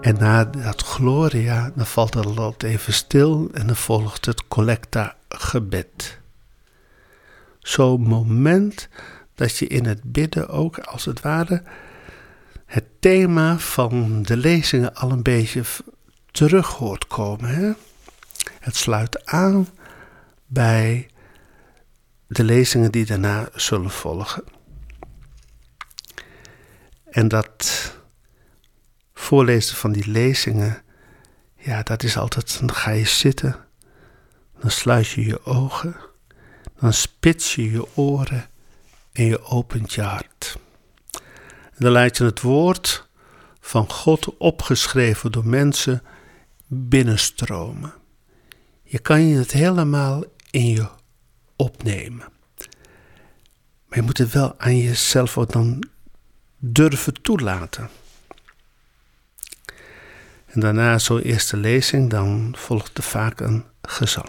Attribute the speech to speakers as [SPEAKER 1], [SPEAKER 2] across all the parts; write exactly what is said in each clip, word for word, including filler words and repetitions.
[SPEAKER 1] En na dat Gloria, dan valt het altijd even stil en dan volgt het collecta gebed. Zo'n moment dat je in het bidden ook als het ware het thema van de lezingen al een beetje terug hoort komen. Hè? Het sluit aan bij de lezingen die daarna zullen volgen. En dat voorlezen van die lezingen, ja, dat is altijd, dan ga je zitten, dan sluit je je ogen, dan spits je je oren en je opent je hart. En dan laat je het woord van God opgeschreven door mensen binnenstromen. Je kan je het helemaal in je opnemen. Maar je moet het wel aan jezelf ook dan durven toelaten. En daarna zo'n eerste lezing, dan volgt er vaak een gezang.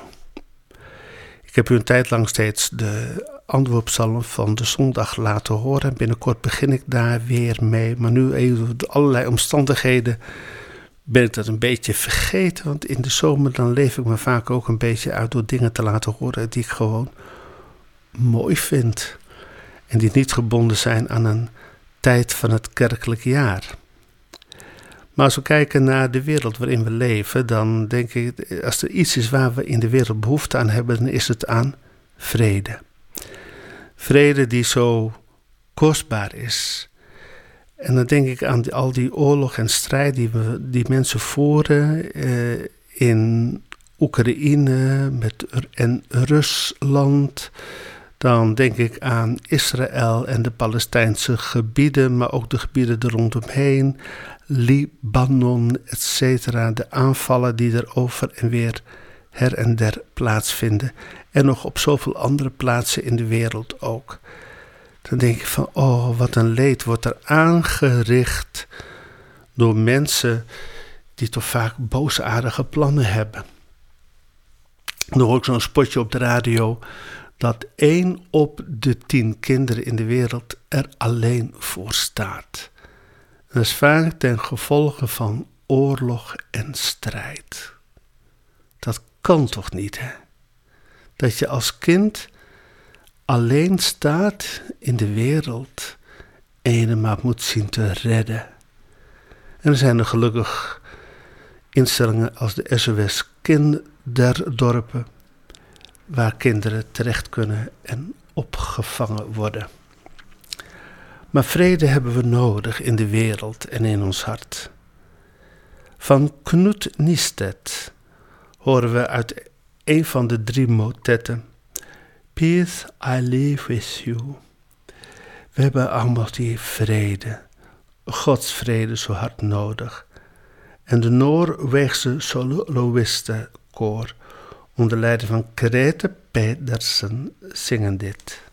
[SPEAKER 1] Ik heb u een tijd lang steeds de antwoordpsalm van de zondag laten horen. Binnenkort begin ik daar weer mee. Maar nu even door allerlei omstandigheden ben ik dat een beetje vergeten. Want in de zomer dan leef ik me vaak ook een beetje uit door dingen te laten horen die ik gewoon mooi vind. En die niet gebonden zijn aan een tijd van het kerkelijk jaar. Maar als we kijken naar de wereld waarin we leven, dan denk ik, als er iets is waar we in de wereld behoefte aan hebben, dan is het aan vrede. Vrede die zo kostbaar is. En dan denk ik aan die, al die oorlog en strijd die, we, die mensen voeren eh, in Oekraïne met, en Rusland. Dan denk ik aan Israël en de Palestijnse gebieden, maar ook de gebieden er rondomheen. Libanon, et cetera. De aanvallen die er over en weer her en der plaatsvinden. En nog op zoveel andere plaatsen in de wereld ook. Dan denk ik van, oh, wat een leed wordt er aangericht door mensen die toch vaak boosaardige plannen hebben. Dan hoor ik zo'n spotje op de radio dat één op de tien kinderen in de wereld er alleen voor staat. En dat is vaak ten gevolge van oorlog en strijd. Dat kan toch niet, hè? Dat je als kind alleen staat in de wereld en je er maar moet zien te redden. En er zijn er gelukkig instellingen als de S O S Kinderdorpen, waar kinderen terecht kunnen en opgevangen worden. Maar vrede hebben we nodig in de wereld en in ons hart. Van Knut Nystedt horen we uit een van de drie motetten: Peace I live with you. We hebben allemaal die vrede, Gods vrede zo hard nodig. En de Noorweegse soloistenkoor onder leiding van Grete Pedersen zingen dit.